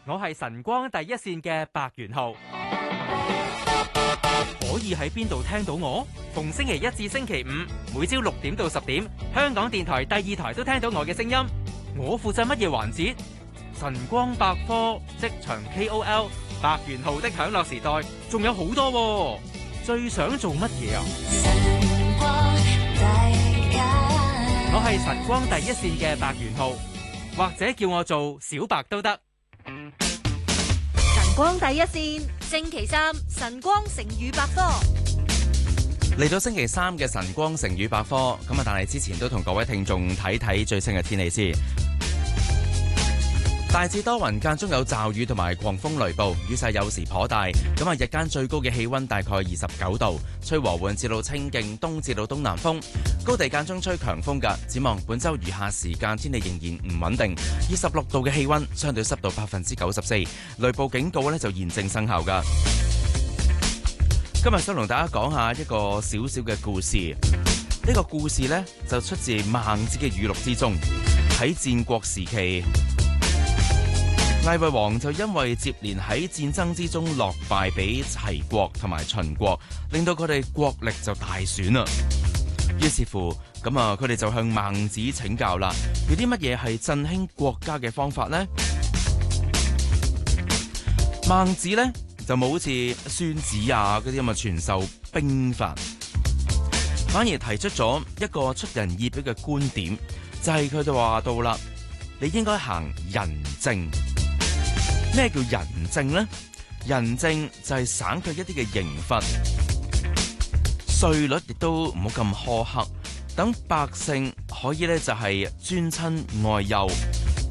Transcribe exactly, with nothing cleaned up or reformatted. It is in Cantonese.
我係晨光第一線嘅白元浩，可以喺邊度聽到我？逢星期一至星期五，每朝六點到十點，香港電台第二台都聽到我嘅聲音。我負責乜嘢環節？晨光百科、職場 K O L、白元浩的享樂時代，仲有好多喎。最想做乜嘢啊？我係晨光第一線嘅白元浩，或者叫我做小白都得。 晨光第一線，星期三晨光成語百科。 嚟到星期三嘅晨光成語百科，咁啊，但係之前都同各位聽眾睇睇最新嘅天氣先。大致多雲，間中有驟雨同埋狂風雷暴，雨勢有時頗大。咁啊，日間最高嘅氣溫大概二十九度，吹和緩至到清勁東至到東南風，高地間中吹強風㗎。展望本週餘下時間天氣仍然唔穩定。二十六度嘅氣溫，相對濕度百分之九十四，雷暴警告呢就現正生效㗎。今日想同大家講下一個小小嘅故事。呢、這個故事呢，就出自孟子嘅語錄之中。喺戰國時期，魏惠王就因為接連喺戰爭之中落敗俾齊國同埋秦國，令到佢哋國力就大損啦。於是乎，咁啊，佢哋就向孟子請教啦，有啲乜嘢係振興國家嘅方法呢？孟子呢，就冇好似孫子啊嗰啲咁嘅傳授兵法，反而提出咗一個出人意表嘅觀點，就係佢就話到啦，你應該行仁政。咩叫仁政呢？仁政就係省卻一啲嘅刑罰，稅率亦都唔好咁苛刻，等百姓可以咧就係尊親愛幼，